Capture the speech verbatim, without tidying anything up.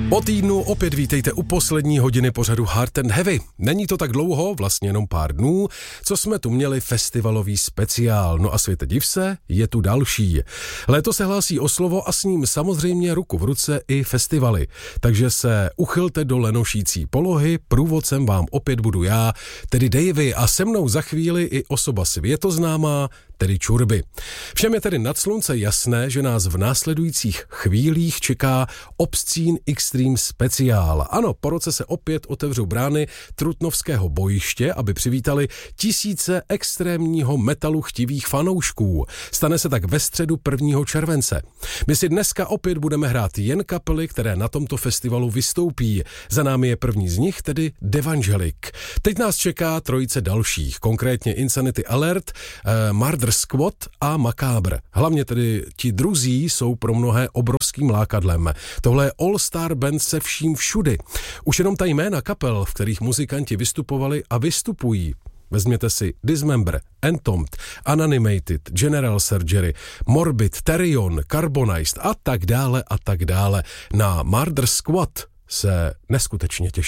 Po týdnu opět vítejte u poslední hodiny pořadu Hard and Heavy. Není to tak dlouho, vlastně jenom pár dnů, co jsme tu měli festivalový speciál. No a světe div se, je tu další. Léto se hlásí o slovo a s ním samozřejmě ruku v ruce i festivaly. Takže se uchylte do lenošící polohy, průvodcem vám opět budu já, tedy Davey, a se mnou za chvíli i osoba světoznámá, tedy Čurby. Všem je tedy nad slunce jasné, že nás v následujících chvílích čeká Obscene Extreme speciál. Ano, po roce se opět otevřou brány Trutnovského bojiště, aby přivítali tisíce extrémního metalu chtivých fanoušků. Stane se tak ve středu prvního července. My si dneska opět budeme hrát jen kapely, které na tomto festivalu vystoupí. Za námi je první z nich, tedy Devangelic. Teď nás čeká trojice dalších, konkrétně Insanity Alert, eh, Murder Squad a Macabre. Hlavně tedy ti druzí jsou pro mnohé obrovským lákadlem. Tohle je all-star band se vším všudy. Už jenom ta jména kapel, v kterých muzikanti vystupovali a vystupují. Vezměte si Dismember, Entombed, Unanimated, General Surgery, Morbid, Therion, Carbonized a tak dále a tak dále. Na Murder Squad se neskutečně těším.